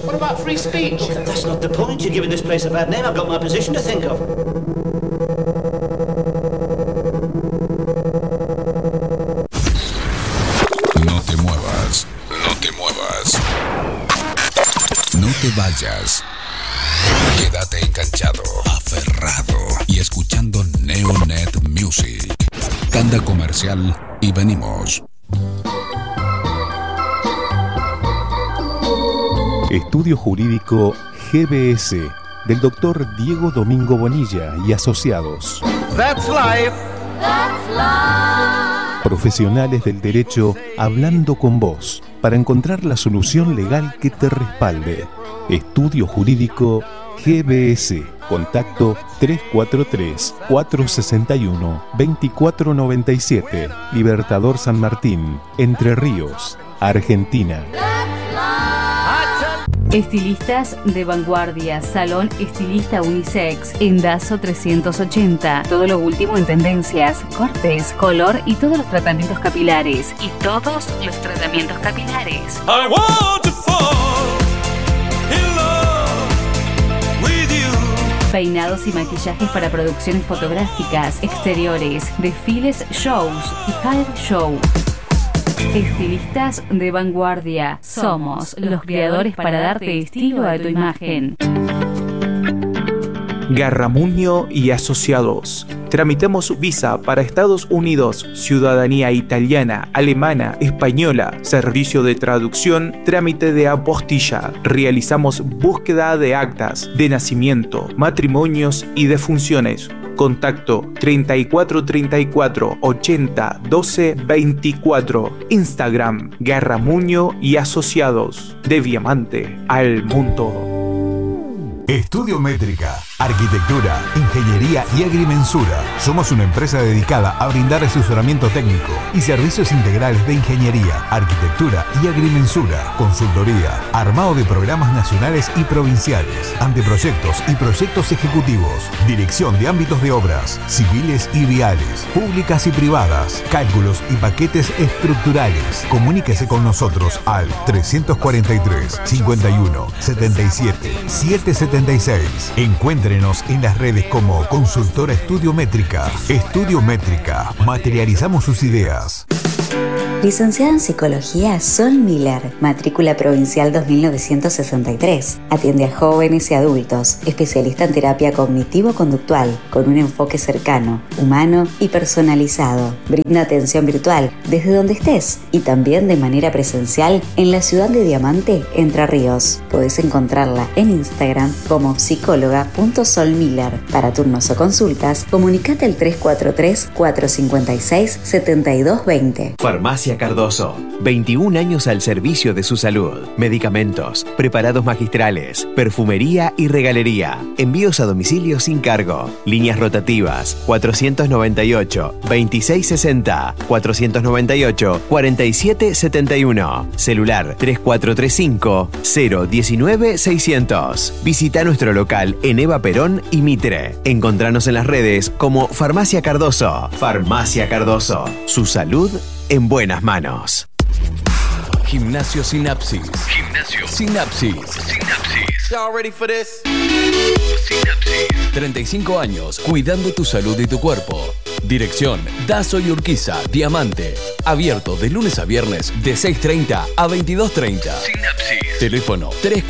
What about free speech? That's not the point. You're giving this place a bad name. I've got my position to think of. No te muevas. No te muevas. No te vayas. Quédate enganchado, aferrado y escuchando Neonet Music. Tanda comercial y venimos. Estudio Jurídico GBS del Dr. Diego Domingo Bonilla y asociados. That's life. That's life. Profesionales del derecho hablando con vos para encontrar la solución legal que te respalde. Estudio Jurídico GBS. Contacto 343-461-2497. Libertador San Martín, Entre Ríos, Argentina. Estilistas de vanguardia, Salón Estilista Unisex, en Dazo 380. Todo lo último en tendencias, cortes, color y todos los tratamientos capilares. I want to fall in love with you. Peinados y maquillajes para producciones fotográficas, exteriores, desfiles, shows y hair show. Estilistas de vanguardia. Somos los creadores para darte estilo a tu imagen. Garramuño y Asociados. Tramitamos visa para Estados Unidos, ciudadanía italiana, alemana, española, servicio de traducción, trámite de apostilla. Realizamos búsqueda de actas de nacimiento, matrimonios y defunciones. Contacto 3434 80 12 24. Instagram Garramuño y Asociados. De Diamante al mundo. Estudio Métrica, arquitectura, ingeniería y agrimensura. Somos una empresa dedicada a brindar asesoramiento técnico y servicios integrales de ingeniería, arquitectura y agrimensura, consultoría, armado de programas nacionales y provinciales, anteproyectos y proyectos ejecutivos, dirección de ámbitos de obras, civiles y viales, públicas y privadas, cálculos y paquetes estructurales. Comuníquese con nosotros al 343 51 77 776. Encuéntrenos en las redes como Consultora Estudio Métrica. Estudio Métrica. Materializamos sus ideas. Licenciada en Psicología Sol Miller, matrícula provincial 2963. Atiende a jóvenes y adultos, especialista en terapia cognitivo-conductual, con un enfoque cercano, humano y personalizado. Brinda atención virtual desde donde estés y también de manera presencial en la ciudad de Diamante, Entre Ríos. Podés encontrarla en Instagram como psicóloga.solmiller. Para turnos o consultas, comunicate al 343-456-7220. Farmacia Cardoso, 21 años al servicio de su salud. Medicamentos, preparados magistrales, perfumería y regalería. Envíos a domicilio sin cargo. Líneas rotativas 498-2660, 498-4771. Celular 3435-019-600. Visita nuestro local en Eva Perón y Mitre. Encontranos en las redes como Farmacia Cardoso. Farmacia Cardoso, su salud en buenas manos. Gimnasio Sinapsis. Gimnasio Sinapsis. Y'all ready for this? 35 años cuidando tu salud y tu cuerpo. Dirección Dazo y Urquiza, Diamante. Abierto de lunes a viernes de 6:30 a 22:30. Sinapsis. Teléfono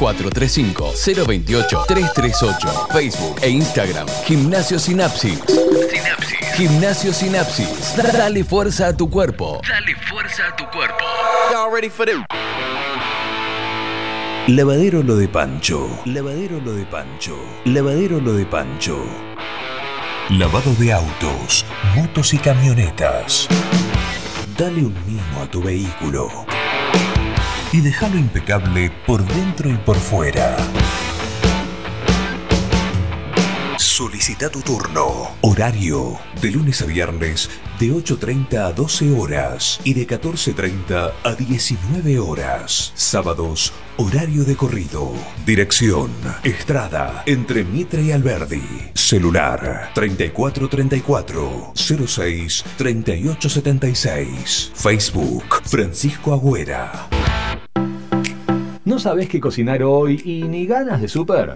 3435-028-338. Facebook e Instagram Gimnasio Sinapsis. Gimnasio Sinapsis. Dale fuerza a tu cuerpo. Dale fuerza a tu cuerpo. Y'all ready for this? Lavadero Lo de Pancho. Lavadero Lo de Pancho. Lavadero Lo de Pancho. Lavado de autos, motos y camionetas. Dale un mimo a tu vehículo y déjalo impecable por dentro y por fuera. Solicita tu turno. Horario de lunes a viernes de 8:30 a 12 horas y de 14:30 a 19 horas. Sábados, horario de corrido. Dirección Estrada, entre Mitre y Alberdi. Celular 3434 06 3876. Facebook Francisco Agüera. ¿No sabés qué cocinar hoy y ni ganas de súper?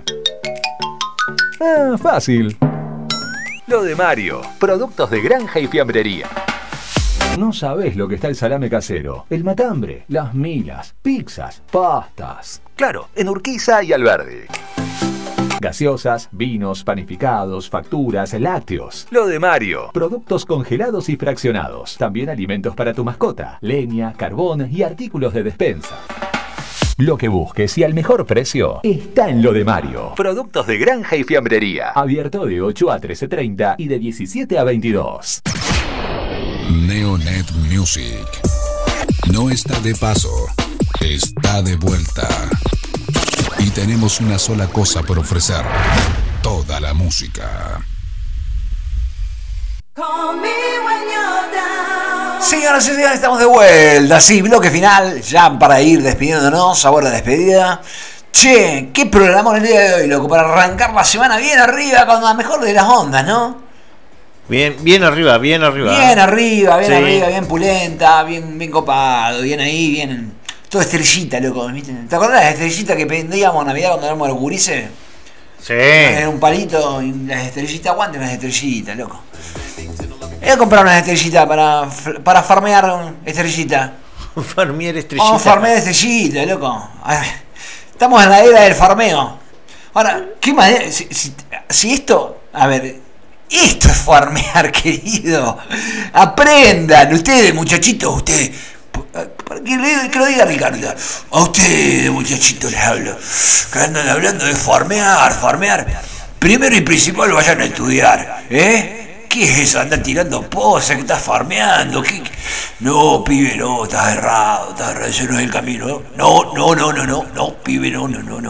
Fácil. Lo de Mario. Productos de granja y fiambrería. No sabés lo que está el salame casero, el matambre, las milas, pizzas, pastas. Claro, en Urquiza y Alberdi. Gaseosas, vinos, panificados, facturas, lácteos. Lo de Mario. Productos congelados y fraccionados. También alimentos para tu mascota, leña, carbón y artículos de despensa. Lo que busques y al mejor precio está en Lo de Mario. Productos de granja y fiambrería. Abierto de 8 a 13:30 y de 17 a 22. Neonet Music no está de paso, está de vuelta. Y tenemos una sola cosa por ofrecer: toda la música. Señoras y señores, estamos de vuelta. Sí, bloque final, ya para ir despidiéndonos, sabor de despedida. Che, qué programa el día de hoy, loco, para arrancar la semana bien arriba, con la mejor de las ondas, ¿no? Bien arriba. Bien arriba, bien pulenta, bien copado, bien ahí, bien... Todo estrellita, loco, ¿viste? ¿Te acordás de la estrellita que prendíamos a Navidad cuando éramos los gurises? Sí. Era un palito y las estrellitas, aguanten las estrellitas, loco. Voy a comprar unas estrellitas para farmear estrellita. Farmear estrellita. Vamos a farmear estrellita, loco. Estamos en la era del farmeo. Ahora, ¿qué manera? Si esto... A ver, esto es farmear, querido. Aprendan. Ustedes, muchachitos, ustedes... Que lo diga Ricardo. A ustedes, muchachitos, les hablo. Que andan hablando de farmear. Primero y principal vayan a estudiar, ¿eh? ¿Qué es eso? Andan tirando poses, que estás farmeando. ¿Qué? No, pibe, no, estás errado, ese no es el camino. No, pibe, no.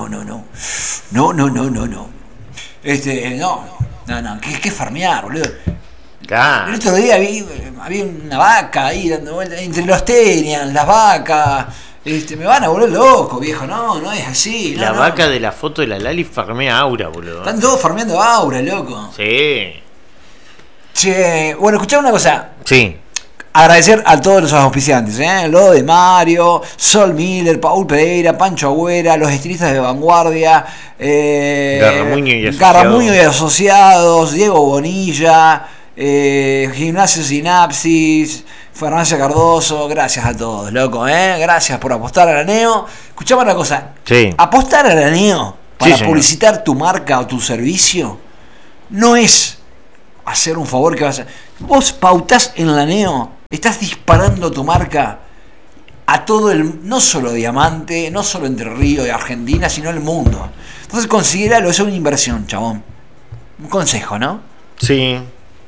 No, ¿qué farmear, boludo? Claro. El otro día había una vaca ahí dando vueltas, entre los tenian, las vacas. Me van a volver loco, viejo. No es así. La vaca de la foto de la Lali farmea Aura, boludo. Están todos farmeando Aura, loco. Sí. Che, bueno, escuchá una cosa. Sí. Agradecer a todos los auspiciantes, Lo de Mario, Sol Miller, Paul Pereira, Pancho Agüera, los estilistas de Vanguardia, Garramuño y Asociados, Diego Bonilla, Gimnasio Sinapsis, Farmacia Cardoso. Gracias a todos, loco, Gracias por apostar a la Neo. Escuchame una cosa. Sí. Apostar a la Neo para publicitar tu marca o tu servicio no es hacer un favor que vas a... Vos pautás en la Neo, estás disparando tu marca a todo no solo Diamante, no solo Entre Ríos y Argentina, sino el mundo. Entonces considéralo, es una inversión, chabón. Un consejo, ¿no? Sí.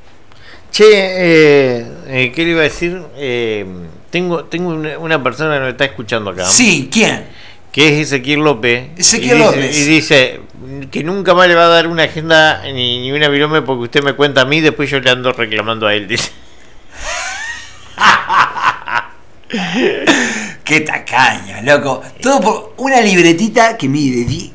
Che, ¿qué le iba a decir? Tengo una persona que nos está escuchando acá. Sí, ¿quién? Que es Ezequiel López. López. Y dice que nunca más le va a dar una agenda ni una virome porque usted me cuenta a mí, después yo le ando reclamando a él, dice. Qué tacaño, loco. Todo por una libretita que mide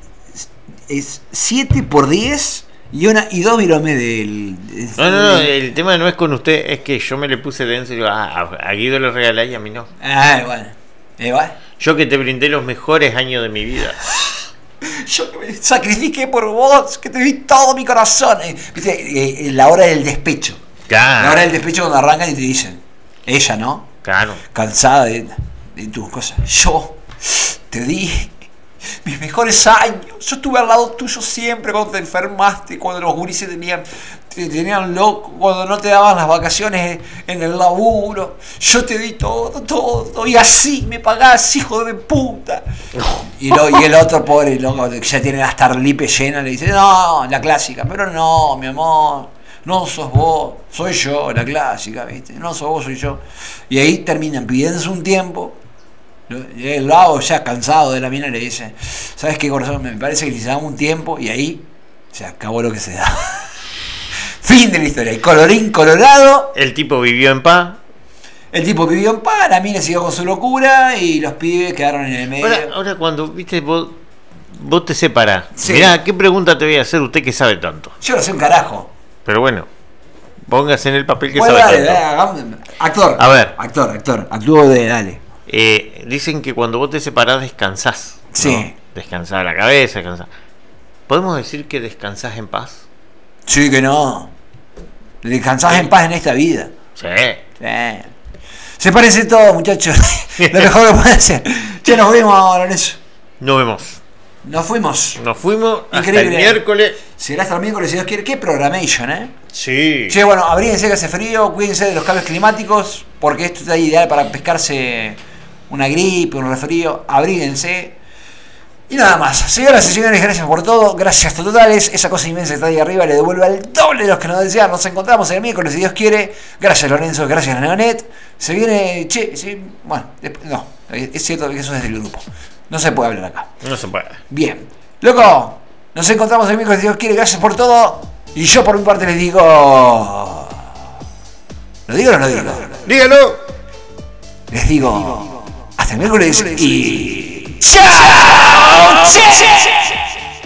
7x10 y 2 viromes del... No, el tema no es con usted, es que yo me le puse denso y digo, a Guido le regalé y a mí no. Bueno. Yo que te brindé los mejores años de mi vida. Yo que me sacrifiqué por vos, que te di todo mi corazón. ¿Viste? La hora del despecho. Claro. La hora del despecho cuando arrancan y te dicen, ella, ¿no? Claro. Cansada de tus cosas. Yo te di mis mejores años. Yo estuve al lado tuyo siempre cuando te enfermaste, cuando los gurises te tenían loco, cuando no te daban las vacaciones en el laburo. Yo te di todo. Y así me pagás, hijo de puta. Y el otro pobre loco que ya tiene la Starlipe llena le dice, no, la clásica. Pero no, mi amor, no sos vos, soy yo, la clásica, ¿viste? No sos vos, soy yo. Y ahí terminan pidiéndose un tiempo. El vago ya cansado de la mina le dice, ¿sabes qué, corazón? Me parece que necesitamos un tiempo. Y ahí se acabó lo que se da. Fin de la historia. Y colorín colorado. El tipo vivió en paz. La mina siguió con su locura y los pibes quedaron en el medio. Ahora cuando, viste, vos te separás. Sí. Mirá, ¿qué pregunta te voy a hacer usted que sabe tanto? Yo no sé un carajo. Pero bueno, póngase en el papel que bueno, sabe tanto. Actor. A ver. Actúo dale. Dicen que cuando vos te separás descansás. Sí. ¿no? Descansar la cabeza, descansar. ¿Podemos decir que descansás en paz? Sí, que no. Descansás en paz en esta vida. Sí. Se parece todo, muchachos. Lo mejor que puede hacer. Che, nos vimos, Lorenzo. Nos vemos. Nos fuimos. Increíble. Hasta el miércoles. Será hasta el miércoles, si Dios quiere. Qué programation, Sí. Che, bueno, abríguense que hace frío, cuídense de los cambios climáticos, porque esto está ideal para pescarse una gripe, un resfrío. Abríguense. Y nada más. Señoras y señores, gracias por todo. Gracias totales. Esa cosa inmensa que está ahí arriba le devuelve al doble de los que nos desean. Nos encontramos el miércoles, si Dios quiere. Gracias, Lorenzo. Gracias, Neonet. Se viene. Che, sí. Bueno, no. Es cierto que eso es del grupo. No se puede hablar acá. No se puede. Bien. Loco, nos encontramos el miércoles, si Dios quiere. Gracias por todo. Y yo, por mi parte, les digo. ¿Lo digo o no lo digo? Dígalo. Les digo. Hasta el miércoles y. ¡Chao!